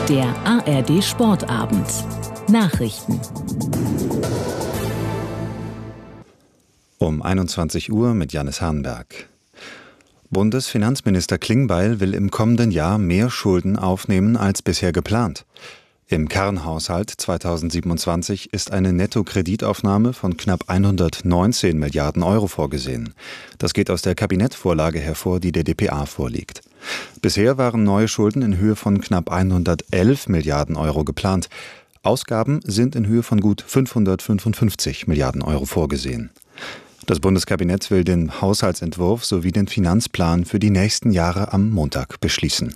Der ARD Sportabend. Nachrichten. Um 21 Uhr mit Jannis Hahnberg. Bundesfinanzminister Klingbeil will im kommenden Jahr mehr Schulden aufnehmen als bisher geplant. Im Kernhaushalt 2027 ist eine Nettokreditaufnahme von knapp 119 Milliarden Euro vorgesehen. Das geht aus der Kabinettvorlage hervor, die der dpa vorliegt. Bisher waren neue Schulden in Höhe von knapp 111 Milliarden Euro geplant. Ausgaben sind in Höhe von gut 555 Milliarden Euro vorgesehen. Das Bundeskabinett will den Haushaltsentwurf sowie den Finanzplan für die nächsten Jahre am Montag beschließen.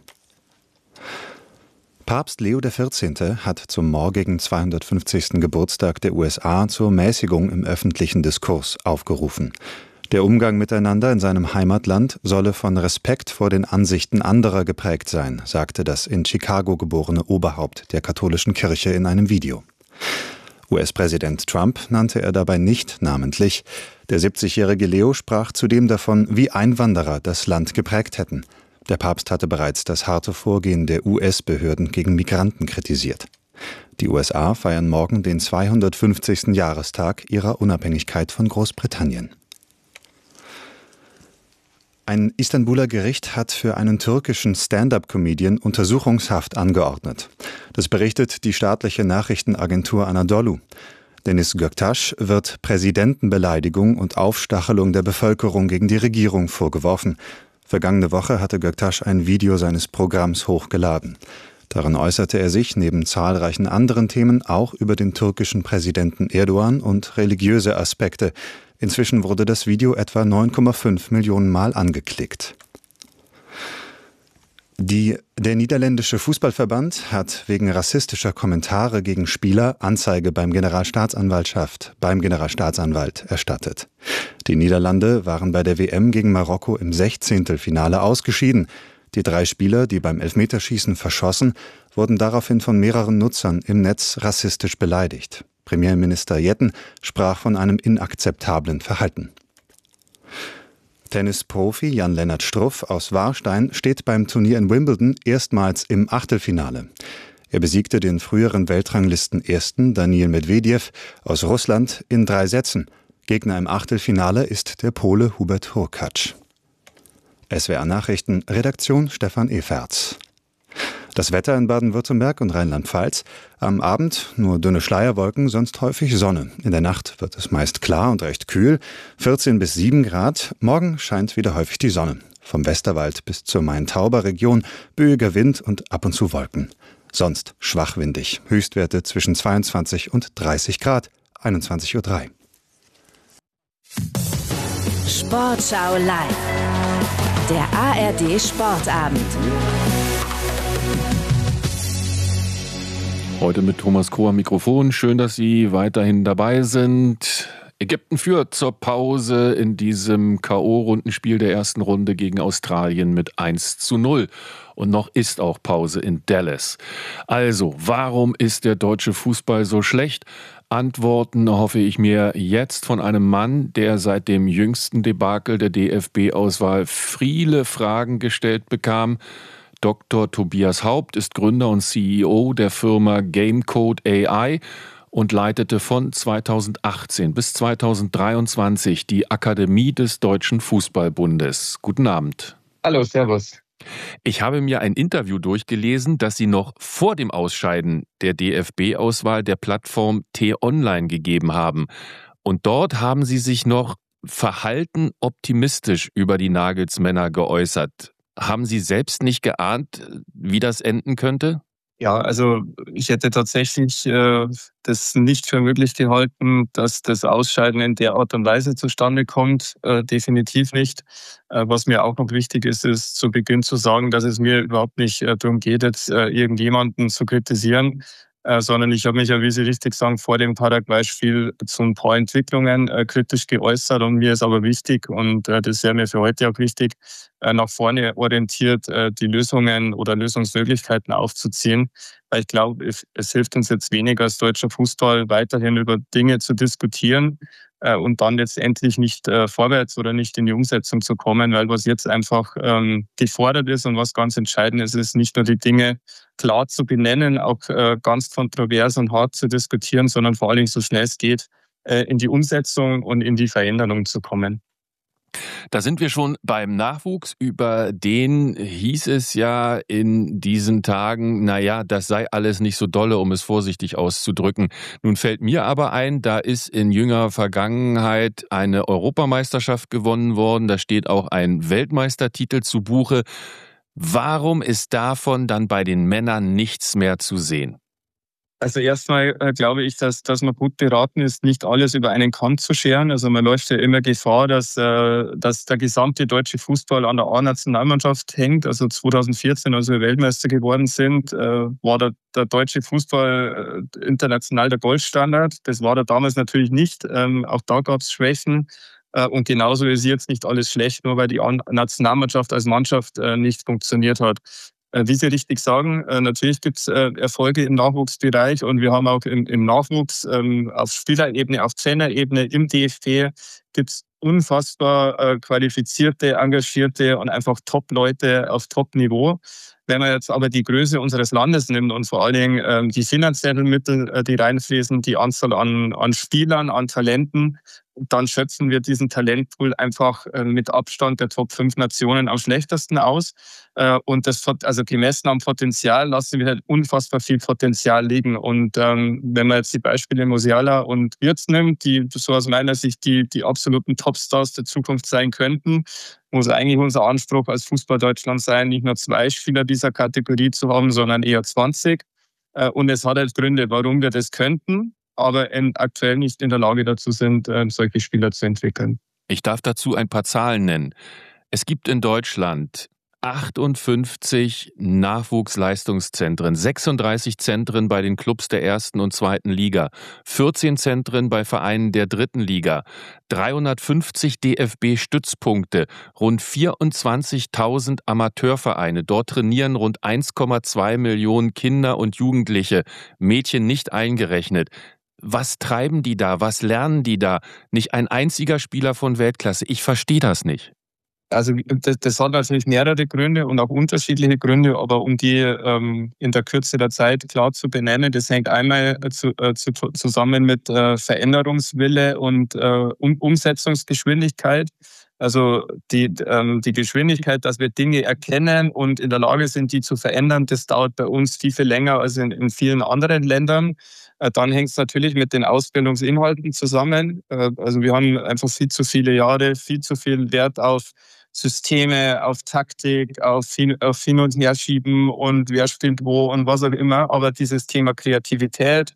Papst Leo XIV. Hat zum morgigen 250. Geburtstag der USA zur Mäßigung im öffentlichen Diskurs aufgerufen. Der Umgang miteinander in seinem Heimatland solle von Respekt vor den Ansichten anderer geprägt sein, sagte das in Chicago geborene Oberhaupt der katholischen Kirche in einem Video. US-Präsident Trump nannte er dabei nicht namentlich. Der 70-jährige Leo sprach zudem davon, wie Einwanderer das Land geprägt hätten. Der Papst hatte bereits das harte Vorgehen der US-Behörden gegen Migranten kritisiert. Die USA feiern morgen den 250. Jahrestag ihrer Unabhängigkeit von Großbritannien. Ein Istanbuler Gericht hat für einen türkischen Stand-up-Comedian Untersuchungshaft angeordnet. Das berichtet die staatliche Nachrichtenagentur Anadolu. Deniz Göktaş wird Präsidentenbeleidigung und Aufstachelung der Bevölkerung gegen die Regierung vorgeworfen. Vergangene Woche hatte Göktaş ein Video seines Programms hochgeladen. Darin äußerte er sich neben zahlreichen anderen Themen auch über den türkischen Präsidenten Erdogan und religiöse Aspekte. Inzwischen wurde das Video etwa 9,5 Millionen Mal angeklickt. Der niederländische Fußballverband hat wegen rassistischer Kommentare gegen Spieler Anzeige beim Generalstaatsanwalt erstattet. Die Niederlande waren bei der WM gegen Marokko im 16. Finale ausgeschieden. Die 3 Spieler, die beim Elfmeterschießen verschossen, wurden daraufhin von mehreren Nutzern im Netz rassistisch beleidigt. Premierminister Jetten sprach von einem inakzeptablen Verhalten. Tennisprofi Jan-Lennart Struff aus Warstein steht beim Turnier in Wimbledon erstmals im Achtelfinale. Er besiegte den früheren Weltranglisten-Ersten Daniil Medvedev aus Russland in 3 Sätzen. Gegner im Achtelfinale ist der Pole Hubert Hurkacz. SWR Nachrichten, Redaktion Stefan Eferz. Das Wetter in Baden-Württemberg und Rheinland-Pfalz. Am Abend nur dünne Schleierwolken, sonst häufig Sonne. In der Nacht wird es meist klar und recht kühl. 14 bis 7 Grad. Morgen scheint wieder häufig die Sonne. Vom Westerwald bis zur Main-Tauber-Region böiger Wind und ab und zu Wolken. Sonst schwachwindig. Höchstwerte zwischen 22 und 30 Grad. 21:03 Uhr. Sportschau live. Der ARD Sportabend. Heute mit Thomas Kroh am Mikrofon. Schön, dass Sie weiterhin dabei sind. Ägypten führt zur Pause in diesem K.O.-Rundenspiel der ersten Runde gegen Australien mit 1:0. Und noch ist auch Pause in Dallas. Also, warum ist der deutsche Fußball so schlecht? Antworten hoffe ich mir jetzt von einem Mann, der seit dem jüngsten Debakel der DFB-Auswahl viele Fragen gestellt bekam. Dr. Tobias Haupt ist Gründer und CEO der Firma Gamecode AI und leitete von 2018 bis 2023 die Akademie des Deutschen Fußballbundes. Guten Abend. Hallo, servus. Ich habe mir ein Interview durchgelesen, das Sie noch vor dem Ausscheiden der DFB-Auswahl der Plattform T-Online gegeben haben. Und dort haben Sie sich noch verhalten optimistisch über die Nagelsmänner geäußert. Haben Sie selbst nicht geahnt, wie das enden könnte? Ja, also ich hätte tatsächlich das nicht für möglich gehalten, dass das Ausscheiden in der Art und Weise zustande kommt. Definitiv nicht. Was mir auch noch wichtig ist, ist zu Beginn zu sagen, dass es mir überhaupt nicht darum geht, jetzt irgendjemanden zu kritisieren, sondern ich habe mich ja, wie Sie richtig sagen, vor dem Paraguay-Spiel zu ein paar Entwicklungen kritisch geäußert. Und mir ist aber wichtig, und das wäre mir für heute auch wichtig, nach vorne orientiert die Lösungen oder Lösungsmöglichkeiten aufzuziehen. Weil ich glaube, es hilft uns jetzt weniger als deutscher Fußball weiterhin über Dinge zu diskutieren, und dann letztendlich nicht vorwärts oder nicht in die Umsetzung zu kommen, weil was jetzt einfach gefordert ist und was ganz entscheidend ist, ist nicht nur die Dinge klar zu benennen, auch ganz kontrovers und hart zu diskutieren, sondern vor allem so schnell es geht, in die Umsetzung und in die Veränderung zu kommen. Da sind wir schon beim Nachwuchs. Über den hieß es ja in diesen Tagen, naja, das sei alles nicht so dolle, um es vorsichtig auszudrücken. Nun fällt mir aber ein, da ist in jüngerer Vergangenheit eine Europameisterschaft gewonnen worden. Da steht auch ein Weltmeistertitel zu Buche. Warum ist davon dann bei den Männern nichts mehr zu sehen? Also erstmal glaube ich, dass man gut beraten ist, nicht alles über einen Kamm zu scheren. Also man läuft ja immer Gefahr, dass der gesamte deutsche Fußball an der A-Nationalmannschaft hängt. Also 2014, als wir Weltmeister geworden sind, war der deutsche Fußball international der Goldstandard. Das war er damals natürlich nicht. Auch da gab es Schwächen. Und genauso ist jetzt nicht alles schlecht, nur weil die Nationalmannschaft als Mannschaft nicht funktioniert hat. Wie Sie richtig sagen, natürlich gibt es Erfolge im Nachwuchsbereich und wir haben auch im Nachwuchs auf Spielerebene, auf Trainerebene im DFB gibt es unfassbar qualifizierte, engagierte und einfach Top-Leute auf Top-Niveau. Wenn man jetzt aber die Größe unseres Landes nimmt und vor allen Dingen die finanziellen Mittel, die reinfließen, die Anzahl an Spielern, an Talenten, dann schöpfen wir diesen Talentpool einfach mit Abstand der Top 5 Nationen am schlechtesten aus. Und also gemessen am Potenzial lassen wir halt unfassbar viel Potenzial liegen. Und wenn man jetzt die Beispiele Musiala und Wirtz nimmt, die so aus meiner Sicht die absoluten Topstars der Zukunft sein könnten, muss eigentlich unser Anspruch als Fußball Deutschland sein, nicht nur 2 Spieler dieser Kategorie zu haben, sondern eher 20. Und es hat halt Gründe, warum wir das könnten, aber aktuell nicht in der Lage dazu sind, solche Spieler zu entwickeln. Ich darf dazu ein paar Zahlen nennen. Es gibt in Deutschland 58 Nachwuchsleistungszentren, 36 Zentren bei den Clubs der 1. und 2. Liga, 14 Zentren bei Vereinen der 3. Liga, 350 DFB-Stützpunkte, rund 24.000 Amateurvereine. Dort trainieren rund 1,2 Millionen Kinder und Jugendliche, Mädchen nicht eingerechnet. Was treiben die da? Was lernen die da? Nicht ein einziger Spieler von Weltklasse. Ich verstehe das nicht. Also das hat natürlich mehrere Gründe und auch unterschiedliche Gründe, aber um die in der Kürze der Zeit klar zu benennen, das hängt einmal zusammen mit Veränderungswille und Umsetzungsgeschwindigkeit. Also die Geschwindigkeit, dass wir Dinge erkennen und in der Lage sind, die zu verändern, das dauert bei uns viel, viel länger als in vielen anderen Ländern. Dann hängt es natürlich mit den Ausbildungsinhalten zusammen. Also wir haben einfach viel zu viele Jahre, viel zu viel Wert auf Systeme, auf Taktik, auf Hin- und Herschieben und wer spielt wo und was auch immer. Aber dieses Thema Kreativität,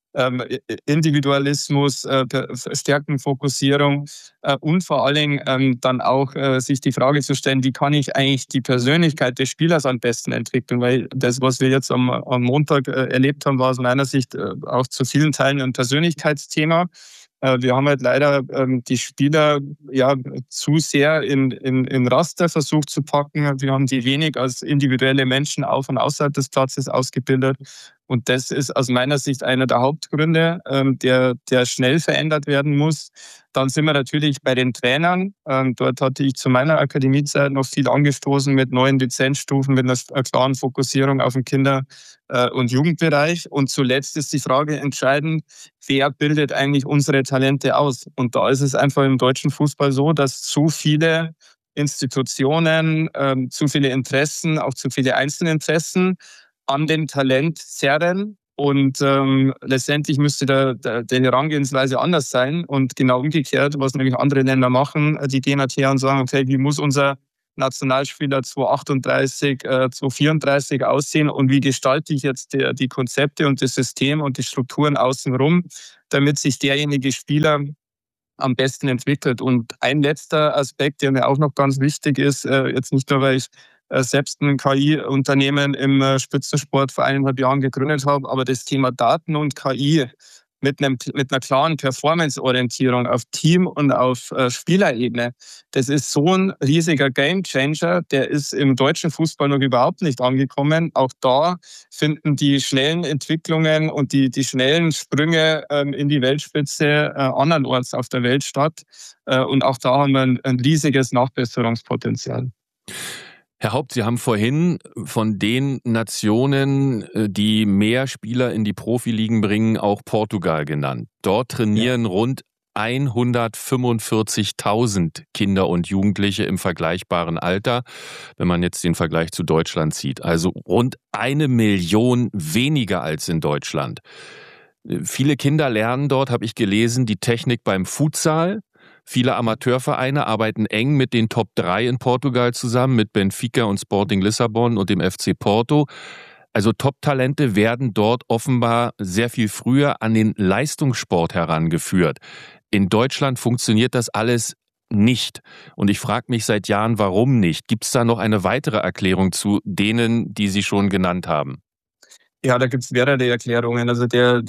Individualismus, Stärkenfokussierung und vor allen Dingen dann auch sich die Frage zu stellen, wie kann ich eigentlich die Persönlichkeit des Spielers am besten entwickeln? Weil das, was wir jetzt am Montag erlebt haben, war aus meiner Sicht auch zu vielen Teilen ein Persönlichkeitsthema. Wir haben halt leider die Spieler ja zu sehr in Raster versucht zu packen. Wir haben die wenig als individuelle Menschen auf und außerhalb des Platzes ausgebildet. Und das ist aus meiner Sicht einer der Hauptgründe, der schnell verändert werden muss. Dann sind wir natürlich bei den Trainern. Dort hatte ich zu meiner Akademiezeit noch viel angestoßen mit neuen Lizenzstufen, mit einer klaren Fokussierung auf den Kinder- und Jugendbereich. Und zuletzt ist die Frage entscheidend, wer bildet eigentlich unsere Talente aus? Und da ist es einfach im deutschen Fußball so, dass zu viele Institutionen, zu viele Interessen, auch zu viele Einzelinteressen an dem Talent zerren. Und letztendlich müsste die Herangehensweise anders sein. Und genau umgekehrt, was nämlich andere Länder machen, die gehen halt her und sagen, okay, wie muss unser Nationalspieler 2038, 2034 aussehen und wie gestalte ich jetzt die Konzepte und das System und die Strukturen außenrum, damit sich derjenige Spieler am besten entwickelt. Und ein letzter Aspekt, der mir auch noch ganz wichtig ist, jetzt nicht nur, weil ich selbst ein KI-Unternehmen im Spitzensport vor 1,5 Jahren gegründet habe, aber das Thema Daten und KI mit einer klaren Performance-Orientierung auf Team- und auf Spielerebene. Das ist so ein riesiger Gamechanger, der ist im deutschen Fußball noch überhaupt nicht angekommen. Auch da finden die schnellen Entwicklungen und die schnellen Sprünge in die Weltspitze andernorts auf der Welt statt. Und auch da haben wir ein riesiges Nachbesserungspotenzial. Herr Haupt, Sie haben vorhin von den Nationen, die mehr Spieler in die Profiligen bringen, auch Portugal genannt. Dort trainieren rund 145.000 Kinder und Jugendliche im vergleichbaren Alter, wenn man jetzt den Vergleich zu Deutschland zieht. Also rund 1 Million weniger als in Deutschland. Viele Kinder lernen dort, habe ich gelesen, die Technik beim Futsal. Viele Amateurvereine arbeiten eng mit den Top 3 in Portugal zusammen, mit Benfica und Sporting Lissabon und dem FC Porto. Also Top-Talente werden dort offenbar sehr viel früher an den Leistungssport herangeführt. In Deutschland funktioniert das alles nicht. Und ich frage mich seit Jahren, warum nicht? Gibt es da noch eine weitere Erklärung zu denen, die Sie schon genannt haben? Ja, da gibt es mehrere Erklärungen. Also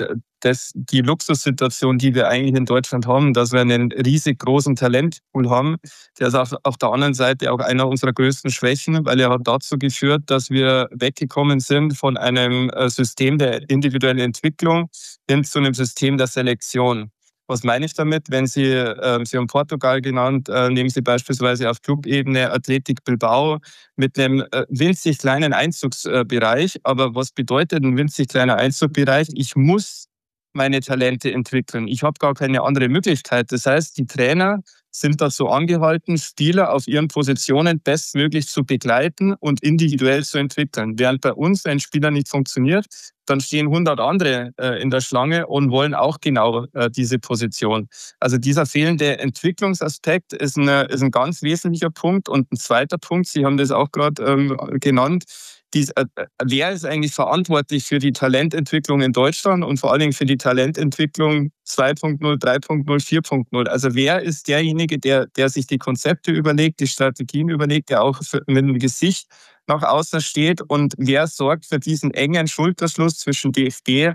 die Luxussituation, die wir eigentlich in Deutschland haben, dass wir einen riesig großen Talentpool haben, der ist auf der anderen Seite auch einer unserer größten Schwächen, weil er hat dazu geführt, dass wir weggekommen sind von einem System der individuellen Entwicklung hin zu einem System der Selektion. Was meine ich damit? Wenn Sie haben Portugal genannt, nehmen Sie beispielsweise auf Clubebene Athletic Bilbao mit einem winzig kleinen Einzugsbereich. Aber was bedeutet ein winzig kleiner Einzugsbereich? Ich muss meine Talente entwickeln. Ich habe gar keine andere Möglichkeit. Das heißt, die Trainer sind dazu angehalten, Spieler auf ihren Positionen bestmöglich zu begleiten und individuell zu entwickeln. Während bei uns ein Spieler nicht funktioniert, dann stehen 100 andere in der Schlange und wollen auch genau diese Position. Also dieser fehlende Entwicklungsaspekt ist ein ganz wesentlicher Punkt. Und ein zweiter Punkt, Sie haben das auch gerade genannt, wer ist eigentlich verantwortlich für die Talententwicklung in Deutschland und vor allen Dingen für die Talententwicklung 2.0, 3.0, 4.0? Also wer ist derjenige, der sich die Konzepte überlegt, die Strategien überlegt, der auch mit dem Gesicht nach außen steht, und wer sorgt für diesen engen Schulterschluss zwischen DFB,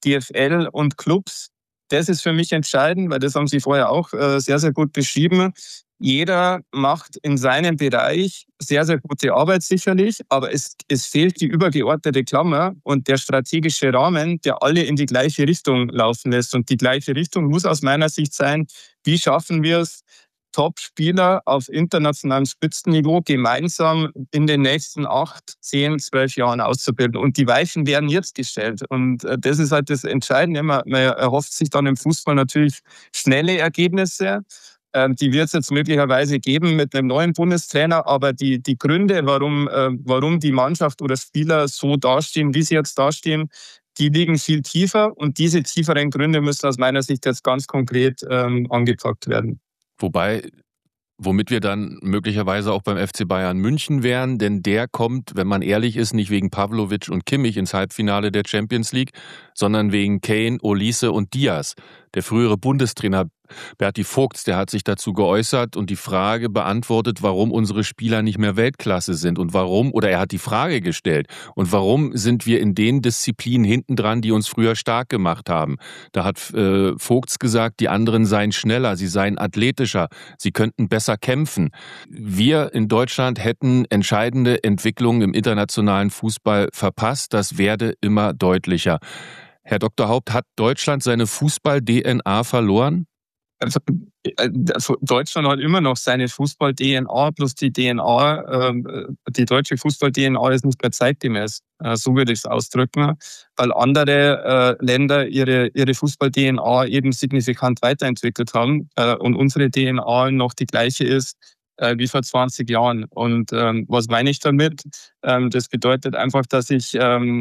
DFL und Clubs? Das ist für mich entscheidend, weil das haben Sie vorher auch sehr, sehr gut beschrieben. Jeder macht in seinem Bereich sehr, sehr gute Arbeit sicherlich, aber es fehlt die übergeordnete Klammer und der strategische Rahmen, der alle in die gleiche Richtung laufen lässt. Und die gleiche Richtung muss aus meiner Sicht sein, wie schaffen wir es, Top-Spieler auf internationalem Spitzenniveau gemeinsam in den nächsten 8, 10, 12 Jahren auszubilden. Und die Weichen werden jetzt gestellt. Und das ist halt das Entscheidende. Man erhofft sich dann im Fußball natürlich schnelle Ergebnisse. Die wird es jetzt möglicherweise geben mit einem neuen Bundestrainer. Aber die Gründe, warum die Mannschaft oder Spieler so dastehen, wie sie jetzt dastehen, die liegen viel tiefer. Und diese tieferen Gründe müssen aus meiner Sicht jetzt ganz konkret angepackt werden. Wobei, womit wir dann möglicherweise auch beim FC Bayern München wären, denn der kommt, wenn man ehrlich ist, nicht wegen Pavlovic und Kimmich ins Halbfinale der Champions League, sondern wegen Kane, Olise und Diaz. Der frühere Bundestrainer Berti Vogts, der hat sich dazu geäußert und die Frage beantwortet, warum unsere Spieler nicht mehr Weltklasse sind und warum, oder er hat die Frage gestellt, und warum sind wir in den Disziplinen hintendran, die uns früher stark gemacht haben. Da hat Vogts gesagt, die anderen seien schneller, sie seien athletischer, sie könnten besser kämpfen. Wir in Deutschland hätten entscheidende Entwicklungen im internationalen Fußball verpasst, das werde immer deutlicher. Herr Dr. Haupt, hat Deutschland seine Fußball-DNA verloren? Also Deutschland hat immer noch seine Fußball-DNA, plus die DNA, die deutsche Fußball-DNA ist nicht mehr zeitgemäß. So würde ich es ausdrücken, weil andere Länder ihre Fußball-DNA eben signifikant weiterentwickelt haben und unsere DNA noch die gleiche ist wie vor 20 Jahren. Und was meine ich damit? Das bedeutet einfach, dass ich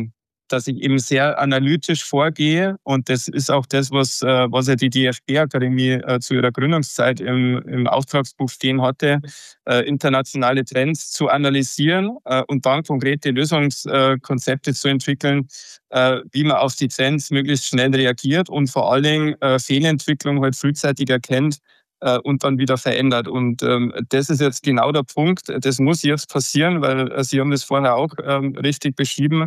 eben sehr analytisch vorgehe. Und das ist auch das, was ja die DFB-Akademie zu ihrer Gründungszeit im Auftragsbuch stehen hatte, internationale Trends zu analysieren und dann konkrete Lösungskonzepte zu entwickeln, wie man auf die Trends möglichst schnell reagiert und vor allen Dingen Fehlentwicklung halt frühzeitig erkennt, und dann wieder verändert. Und das ist jetzt genau der Punkt. Das muss jetzt passieren, weil Sie haben das vorher auch richtig beschrieben.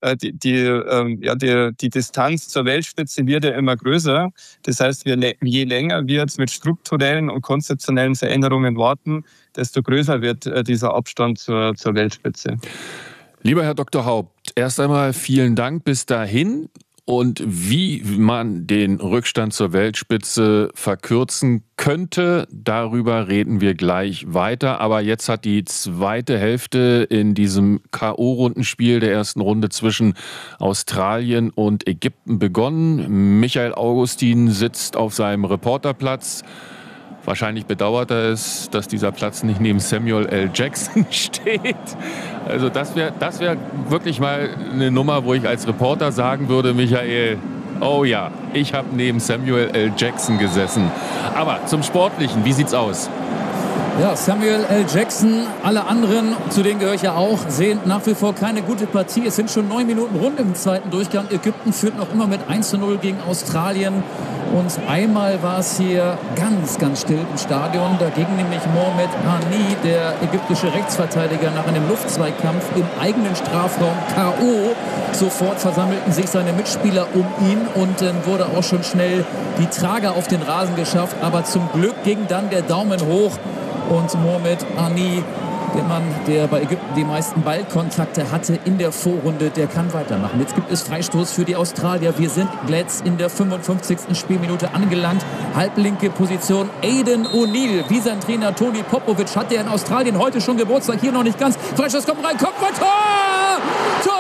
Die Distanz zur Weltspitze wird ja immer größer. Das heißt, je länger wir jetzt mit strukturellen und konzeptionellen Veränderungen warten, desto größer wird dieser Abstand zur Weltspitze. Lieber Herr Dr. Haupt, erst einmal vielen Dank bis dahin. Und wie man den Rückstand zur Weltspitze verkürzen könnte, darüber reden wir gleich weiter. Aber jetzt hat die zweite Hälfte in diesem K.O.-Rundenspiel der ersten Runde zwischen Australien und Ägypten begonnen. Michael Augustin sitzt auf seinem Reporterplatz. Wahrscheinlich bedauert er es, dass dieser Platz nicht neben Samuel L. Jackson steht. Also das wär wirklich mal eine Nummer, wo ich als Reporter sagen würde, Michael, oh ja, ich habe neben Samuel L. Jackson gesessen. Aber zum Sportlichen, wie sieht's aus? Ja, Samuel L. Jackson, alle anderen, zu denen gehöre ich ja auch, sehen nach wie vor keine gute Partie. Es sind schon 9 Minuten rund im zweiten Durchgang. Ägypten führt noch immer mit 1:0 gegen Australien. Und einmal war es hier ganz, ganz still im Stadion. Dagegen nämlich Mohamed Hani, der ägyptische Rechtsverteidiger, nach einem Luftzweikampf im eigenen Strafraum K.O. Sofort versammelten sich seine Mitspieler um ihn und dann wurde auch schon schnell die Trage auf den Rasen geschafft. Aber zum Glück ging dann der Daumen hoch und Mohamed Hani, der Mann, der bei Ägypten die meisten Ballkontakte hatte in der Vorrunde, der kann weitermachen. Jetzt gibt es Freistoß für die Australier. Wir sind jetzt in der 55. Spielminute angelangt. Halblinke Position Aidan O'Neill. Wie sein Trainer Tony Popovic hat der in Australien heute schon Geburtstag. Hier noch nicht ganz. Freistoß kommt rein. Kopf vor Tor! Tor!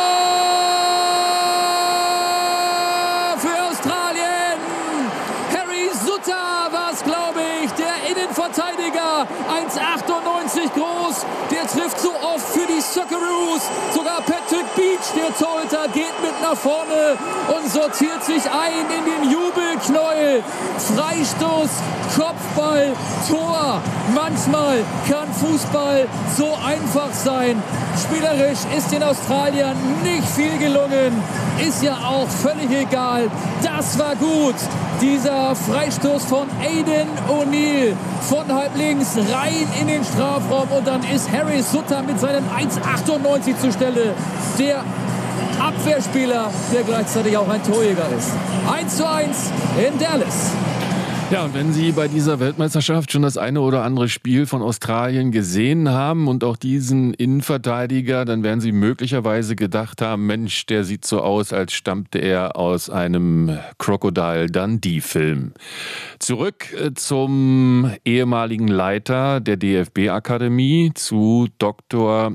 Für Australien! Harry Sutter war es, glaube ich. Der Innenverteidiger. 1,98 groß. Der trifft so oft für die Socceroos. Sogar Patrick Beach, der Torhüter, geht mit nach vorne und sortiert sich ein in den Jubelknäuel. Freistoß, Kopfball, Tor. Manchmal kann Fußball so einfach sein. Spielerisch ist den Australiern nicht viel gelungen. Ist ja auch völlig egal. Das war gut. Dieser Freistoß von Aidan O'Neill von halb links rein in den Strafraum und dann ist Harry Sutter mit seinem 1,98 zur Stelle. Der Abwehrspieler, der gleichzeitig auch ein Torjäger ist. 1:1 in Dallas. Ja, und wenn Sie bei dieser Weltmeisterschaft schon das eine oder andere Spiel von Australien gesehen haben und auch diesen Innenverteidiger, dann werden Sie möglicherweise gedacht haben, Mensch, der sieht so aus, als stammte er aus einem Crocodile Dundee-Film. Zurück zum ehemaligen Leiter der DFB-Akademie, zu Dr.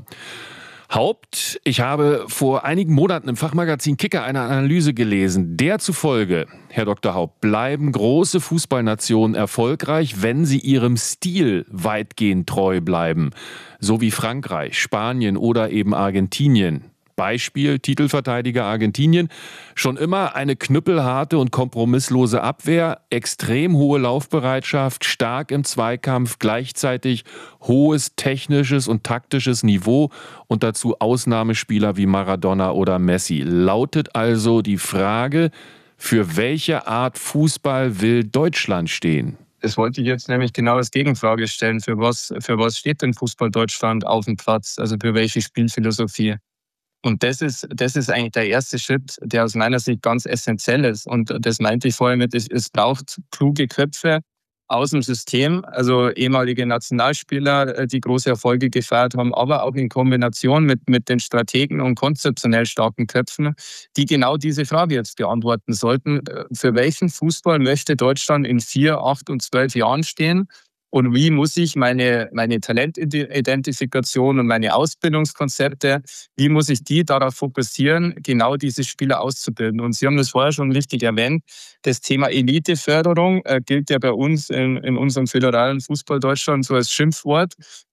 Haupt. Ich habe vor einigen Monaten im Fachmagazin Kicker eine Analyse gelesen, der zufolge, Herr Dr. Haupt, bleiben große Fußballnationen erfolgreich, wenn sie ihrem Stil weitgehend treu bleiben. So wie Frankreich, Spanien oder eben Argentinien. Beispiel Titelverteidiger Argentinien. Schon immer eine knüppelharte und kompromisslose Abwehr, extrem hohe Laufbereitschaft, stark im Zweikampf, gleichzeitig hohes technisches und taktisches Niveau und dazu Ausnahmespieler wie Maradona oder Messi. Lautet also die Frage, für welche Art Fußball will Deutschland stehen? Das wollte ich jetzt nämlich genau als Gegenfrage stellen. Für was steht denn Fußball Deutschland auf dem Platz? Also für welche Spielphilosophie? Und das ist eigentlich der erste Schritt, der aus meiner Sicht ganz essentiell ist. Und das meinte ich vorher mit, es braucht kluge Köpfe aus dem System, also ehemalige Nationalspieler, die große Erfolge gefeiert haben, aber auch in Kombination mit den Strategen und konzeptionell starken Köpfen, die genau diese Frage jetzt beantworten sollten. Für welchen Fußball möchte Deutschland in 4, 8 und 12 Jahren stehen? Und wie muss ich meine Talentidentifikation und meine Ausbildungskonzepte, wie muss ich die darauf fokussieren, genau diese Spieler auszubilden? Und Sie haben das vorher schon richtig erwähnt, das Thema Eliteförderung gilt ja bei uns in unserem föderalen Fußball Deutschland so als Schimpfwort.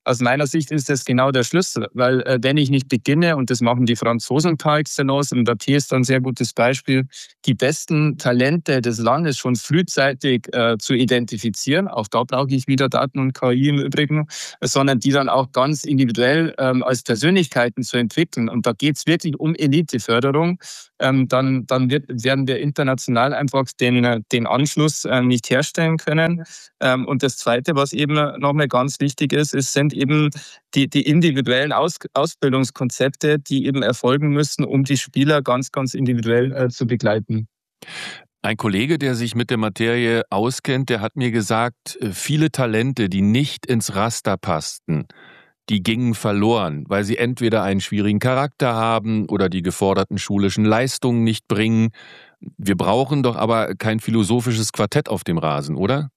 aus meiner Sicht ist das genau der Schlüssel, weil wenn ich nicht beginne, und das machen die Franzosen par excellence, und Mbappé ist ein sehr gutes Beispiel, die besten Talente des Landes schon frühzeitig zu identifizieren, auch da brauche ich wieder Daten und KI im Übrigen, sondern die dann auch ganz individuell als Persönlichkeiten zu entwickeln. Und da geht es wirklich um Eliteförderung. Dann werden wir international einfach den Anschluss nicht herstellen können. Und das Zweite, was eben nochmal ganz wichtig ist, sind eben die individuellen Ausbildungskonzepte, die eben erfolgen müssen, um die Spieler ganz, ganz individuell zu begleiten. Ein Kollege, der sich mit der Materie auskennt, der hat mir gesagt, viele Talente, die nicht ins Raster passten, die gingen verloren, weil sie entweder einen schwierigen Charakter haben oder die geforderten schulischen Leistungen nicht bringen. Wir brauchen doch aber kein philosophisches Quartett auf dem Rasen, oder?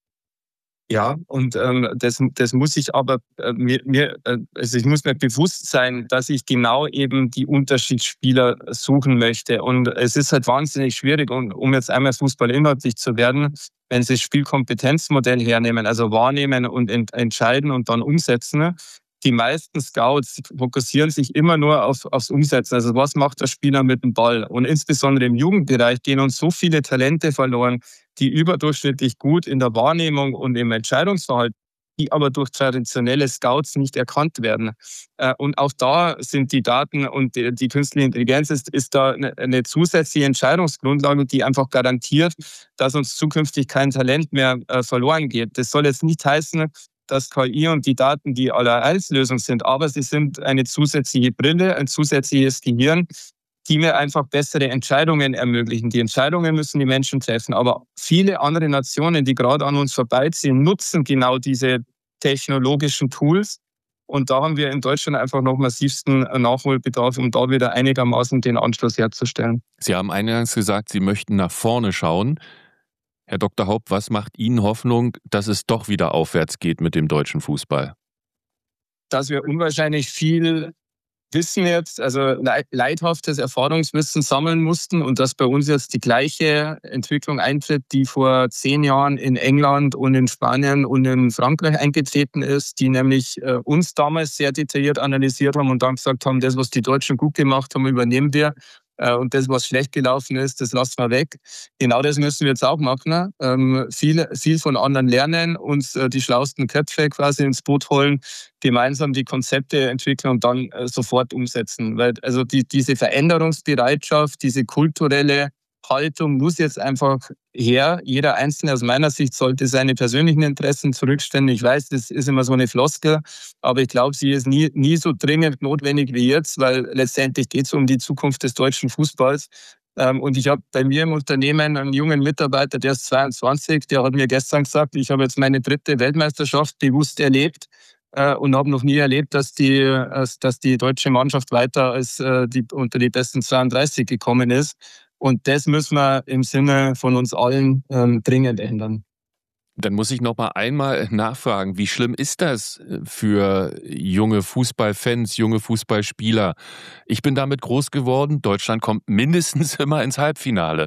Ja, und das muss ich aber also ich muss mir bewusst sein, dass ich genau eben die Unterschiedsspieler suchen möchte. Und es ist halt wahnsinnig schwierig, um jetzt einmal Fußball inhaltlich zu werden, wenn Sie das Spielkompetenzmodell hernehmen, also wahrnehmen und entscheiden und dann umsetzen. Die meisten Scouts fokussieren sich immer nur aufs Umsetzen. Also was macht der Spieler mit dem Ball? Und insbesondere im Jugendbereich gehen uns so viele Talente verloren, die überdurchschnittlich gut in der Wahrnehmung und im Entscheidungsverhalten, die aber durch traditionelle Scouts nicht erkannt werden. Und auch da sind die Daten und die künstliche Intelligenz ist da eine zusätzliche Entscheidungsgrundlage, die einfach garantiert, dass uns zukünftig kein Talent mehr verloren geht. Das soll jetzt nicht heißen, dass KI und die Daten die Allerheilslösung sind, aber sie sind eine zusätzliche Brille, ein zusätzliches Gehirn, die mir einfach bessere Entscheidungen ermöglichen. Die Entscheidungen müssen die Menschen treffen, aber viele andere Nationen, die gerade an uns vorbeiziehen, nutzen genau diese technologischen Tools. Und da haben wir in Deutschland einfach noch massivsten Nachholbedarf, um da wieder einigermaßen den Anschluss herzustellen. Sie haben eingangs gesagt, Sie möchten nach vorne schauen. Herr Dr. Haupt, was macht Ihnen Hoffnung, dass es doch wieder aufwärts geht mit dem deutschen Fußball? Dass wir unwahrscheinlich viel Wissen jetzt, also leidhaftes Erfahrungswissen sammeln mussten und dass bei uns jetzt die gleiche Entwicklung eintritt, die vor 10 Jahren in England und in Spanien und in Frankreich eingetreten ist, die nämlich uns damals sehr detailliert analysiert haben und dann gesagt haben, das, was die Deutschen gut gemacht haben, übernehmen wir. Und das, was schlecht gelaufen ist, das lassen wir weg. Genau das müssen wir jetzt auch machen. Viel von anderen lernen, uns die schlauesten Köpfe quasi ins Boot holen, gemeinsam die Konzepte entwickeln und dann sofort umsetzen. Weil also diese Veränderungsbereitschaft, diese kulturelle Haltung muss jetzt einfach her. Jeder Einzelne aus meiner Sicht sollte seine persönlichen Interessen zurückstellen. Ich weiß, das ist immer so eine Floskel, aber ich glaube, sie ist nie so dringend notwendig wie jetzt, weil letztendlich geht es um die Zukunft des deutschen Fußballs. Und ich habe bei mir im Unternehmen einen jungen Mitarbeiter, der ist 22, der hat mir gestern gesagt, ich habe jetzt meine 3. Weltmeisterschaft bewusst erlebt und habe noch nie erlebt, dass die deutsche Mannschaft weiter als unter die besten 32 gekommen ist. Und das müssen wir im Sinne von uns allen dringend ändern. Dann muss ich noch mal einmal nachfragen, wie schlimm ist das für junge Fußballfans, junge Fußballspieler? Ich bin damit groß geworden, Deutschland kommt mindestens immer ins Halbfinale.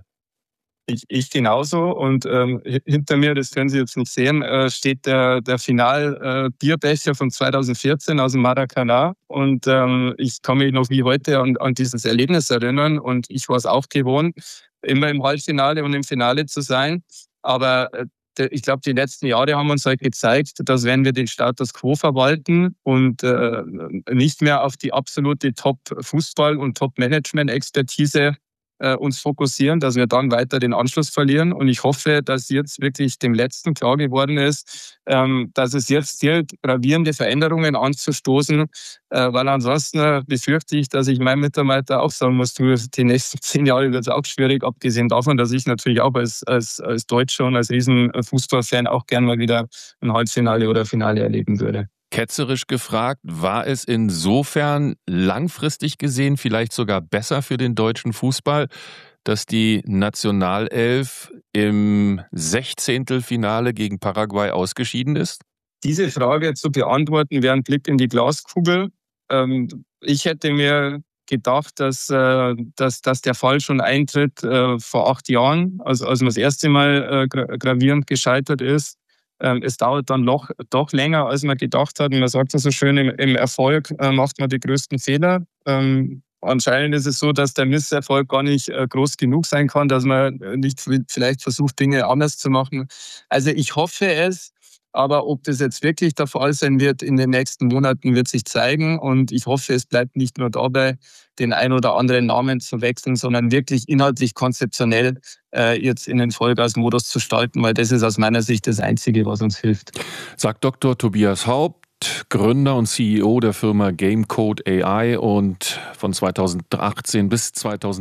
Ich genauso und hinter mir, das können Sie jetzt nicht sehen, steht der Final-Bierbecher von 2014 aus dem Maracanã und ich kann mich noch wie heute an dieses Erlebnis erinnern und ich war es auch gewohnt, immer im Halbfinale und im Finale zu sein, aber ich glaube, die letzten Jahre haben uns halt gezeigt, dass wenn wir den Status quo verwalten und nicht mehr auf die absolute Top-Fußball- und Top-Management-Expertise uns fokussieren, dass wir dann weiter den Anschluss verlieren. Und ich hoffe, dass jetzt wirklich dem Letzten klar geworden ist, dass es jetzt gilt, gravierende Veränderungen anzustoßen, weil ansonsten befürchte ich, dass ich meinem Mitarbeiter auch sagen muss, die nächsten 10 Jahre wird es auch schwierig, abgesehen davon, dass ich natürlich auch als Deutscher und als Riesenfußballfan auch gern mal wieder ein Halbfinale oder Finale erleben würde. Ketzerisch gefragt, war es insofern langfristig gesehen vielleicht sogar besser für den deutschen Fußball, dass die Nationalelf im 16. Finale gegen Paraguay ausgeschieden ist? Diese Frage zu beantworten wäre ein Blick in die Glaskugel. Ich hätte mir gedacht, dass der Fall schon eintritt vor 8 Jahren, also als man das erste Mal gravierend gescheitert ist. Es dauert dann doch länger, als man gedacht hat. Und man sagt ja so schön, im Erfolg macht man die größten Fehler. Anscheinend ist es so, dass der Misserfolg gar nicht groß genug sein kann, dass man nicht vielleicht versucht, Dinge anders zu machen. Also ich hoffe es, aber ob das jetzt wirklich der Fall sein wird in den nächsten Monaten, wird sich zeigen. Und ich hoffe, es bleibt nicht nur dabei, den ein oder anderen Namen zu wechseln, sondern wirklich inhaltlich konzeptionell jetzt in den Vollgasmodus zu starten, weil das ist aus meiner Sicht das Einzige, was uns hilft. Sagt Dr. Tobias Haupt, Gründer und CEO der Firma Gamecode AI und von 2018 bis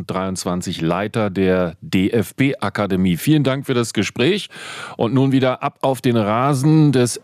2023 Leiter der DFB-Akademie. Vielen Dank für das Gespräch und nun wieder ab auf den Rasen des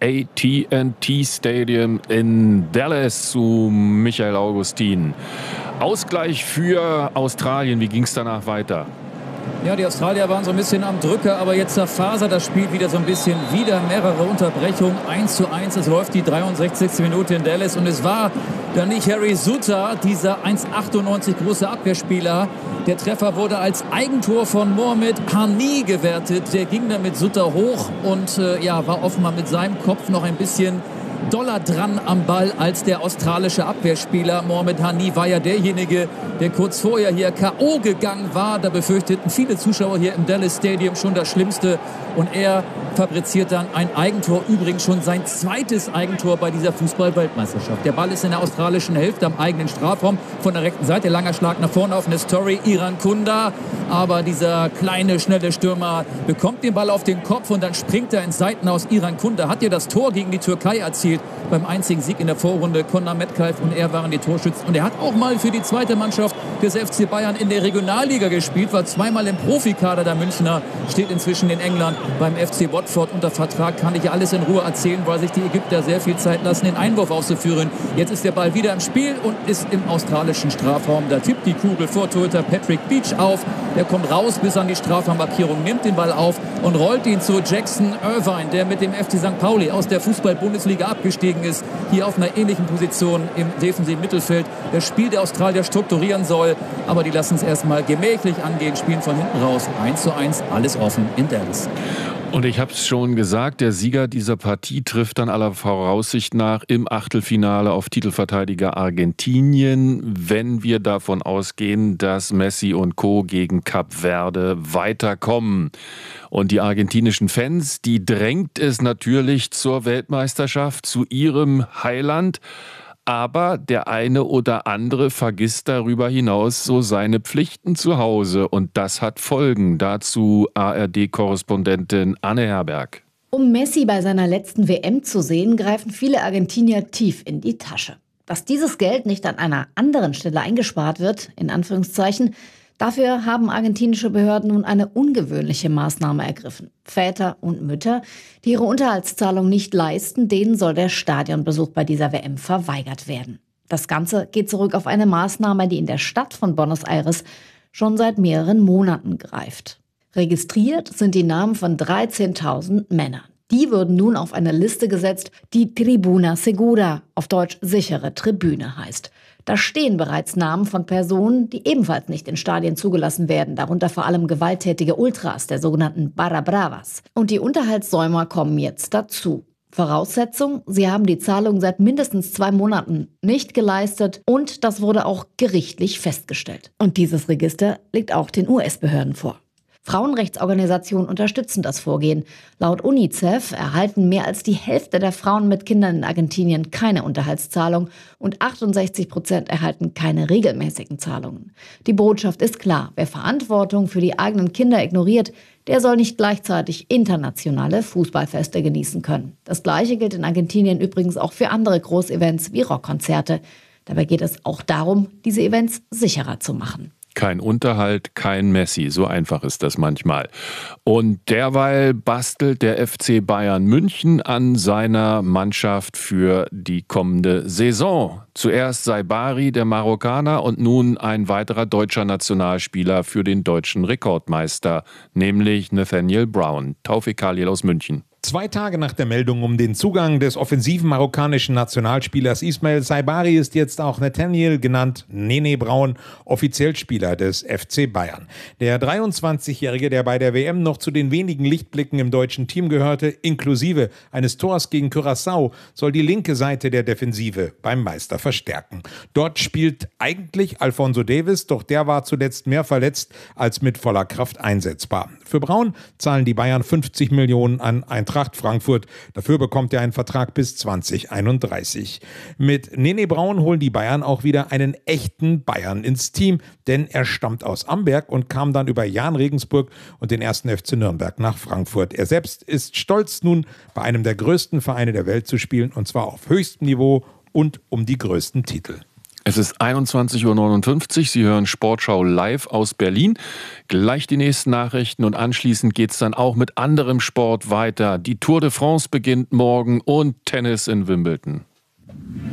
AT&T Stadium in Dallas zu Michael Augustin. Ausgleich für Australien, wie ging es danach weiter? Ja, die Australier waren so ein bisschen am Drücker, aber jetzt zerfasert das Spiel wieder so ein bisschen. Wieder mehrere Unterbrechungen, 1:1. Es läuft die 63. Minute in Dallas und es war dann nicht Harry Souttar, dieser 1,98 große Abwehrspieler. Der Treffer wurde als Eigentor von Mohamed Hani gewertet. Der ging dann mit Souttar hoch und war offenbar mit seinem Kopf noch ein bisschen doller dran am Ball als der australische Abwehrspieler. Mohamed Hani war ja derjenige, der kurz vorher hier K.O. gegangen war. Da befürchteten viele Zuschauer hier im Dallas Stadium schon das Schlimmste. Und er fabriziert dann ein Eigentor, übrigens schon sein zweites Eigentor bei dieser Fußball-Weltmeisterschaft. Der Ball ist in der australischen Hälfte am eigenen Strafraum. Von der rechten Seite, langer Schlag nach vorne auf eine Story, Irankunda. Aber dieser kleine, schnelle Stürmer bekommt den Ball auf den Kopf und dann springt er ins Seitenhaus. Irankunda hat ja das Tor gegen die Türkei erzielt. Beim einzigen Sieg in der Vorrunde. Conor Metcalfe und er waren die Torschützen. Und er hat auch mal für die zweite Mannschaft des FC Bayern in der Regionalliga gespielt, war zweimal im Profikader der Münchner, steht inzwischen in England beim FC Watford unter Vertrag. Kann ich ja alles in Ruhe erzählen, weil sich die Ägypter sehr viel Zeit lassen, den Einwurf auszuführen. Jetzt ist der Ball wieder im Spiel und ist im australischen Strafraum. Da tippt die Kugel vor Torhüter Patrick Beach auf. Der kommt raus bis an die Strafraummarkierung, nimmt den Ball auf und rollt ihn zu Jackson Irvine, der mit dem FC St. Pauli aus der Fußball-Bundesliga abgestiegen ist, hier auf einer ähnlichen Position im defensiven Mittelfeld das Spiel der Australier strukturieren soll. Aber die lassen es erstmal gemächlich angehen, spielen von hinten raus. 1:1, alles offen in Dallas. Und ich habe es schon gesagt, der Sieger dieser Partie trifft dann aller Voraussicht nach im Achtelfinale auf Titelverteidiger Argentinien, wenn wir davon ausgehen, dass Messi und Co. gegen Kap Verde weiterkommen. Und die argentinischen Fans, die drängt es natürlich zur Weltmeisterschaft, zu ihrem Heiland. Aber der eine oder andere vergisst darüber hinaus so seine Pflichten zu Hause. Und das hat Folgen. Dazu ARD-Korrespondentin Anne Herberg. Um Messi bei seiner letzten WM zu sehen, greifen viele Argentinier tief in die Tasche. Dass dieses Geld nicht an einer anderen Stelle eingespart wird, in Anführungszeichen, dafür haben argentinische Behörden nun eine ungewöhnliche Maßnahme ergriffen. Väter und Mütter, die ihre Unterhaltszahlung nicht leisten, denen soll der Stadionbesuch bei dieser WM verweigert werden. Das Ganze geht zurück auf eine Maßnahme, die in der Stadt von Buenos Aires schon seit mehreren Monaten greift. Registriert sind die Namen von 13.000 Männern. Die würden nun auf eine Liste gesetzt, die Tribuna Segura, auf Deutsch sichere Tribüne heißt. Da stehen bereits Namen von Personen, die ebenfalls nicht in Stadien zugelassen werden, darunter vor allem gewalttätige Ultras, der sogenannten Barra Bravas. Und die Unterhaltssäumer kommen jetzt dazu. Voraussetzung, sie haben die Zahlung seit mindestens 2 Monaten nicht geleistet und das wurde auch gerichtlich festgestellt. Und dieses Register liegt auch den US-Behörden vor. Frauenrechtsorganisationen unterstützen das Vorgehen. Laut UNICEF erhalten mehr als die Hälfte der Frauen mit Kindern in Argentinien keine Unterhaltszahlung und 68% erhalten keine regelmäßigen Zahlungen. Die Botschaft ist klar: Wer Verantwortung für die eigenen Kinder ignoriert, der soll nicht gleichzeitig internationale Fußballfeste genießen können. Das Gleiche gilt in Argentinien übrigens auch für andere Großevents wie Rockkonzerte. Dabei geht es auch darum, diese Events sicherer zu machen. Kein Unterhalt, kein Messi. So einfach ist das manchmal. Und derweil bastelt der FC Bayern München an seiner Mannschaft für die kommende Saison. Zuerst Saibari, der Marokkaner, und nun ein weiterer deutscher Nationalspieler für den deutschen Rekordmeister, nämlich Nathaniel Brown. Taufik Khalil aus München. 2 Tage nach der Meldung um den Zugang des offensiven marokkanischen Nationalspielers Ismail Saibari ist jetzt auch Nathaniel, genannt Nene Braun, offiziell Spieler des FC Bayern. Der 23-Jährige, der bei der WM noch zu den wenigen Lichtblicken im deutschen Team gehörte, inklusive eines Tors gegen Curaçao, soll die linke Seite der Defensive beim Meister verstärken. Dort spielt eigentlich Alphonso Davies, doch der war zuletzt mehr verletzt als mit voller Kraft einsetzbar. Für Braun zahlen die Bayern 50 Millionen an Eintracht Frankfurt. Dafür bekommt er einen Vertrag bis 2031. Mit Nene Braun holen die Bayern auch wieder einen echten Bayern ins Team, denn er stammt aus Amberg und kam dann über Jahn Regensburg und den 1. FC Nürnberg nach Frankfurt. Er selbst ist stolz, nun bei einem der größten Vereine der Welt zu spielen, und zwar auf höchstem Niveau und um die größten Titel. Es ist 21:59 Uhr. Sie hören Sportschau live aus Berlin. Gleich die nächsten Nachrichten und anschließend geht es dann auch mit anderem Sport weiter. Die Tour de France beginnt morgen und Tennis in Wimbledon.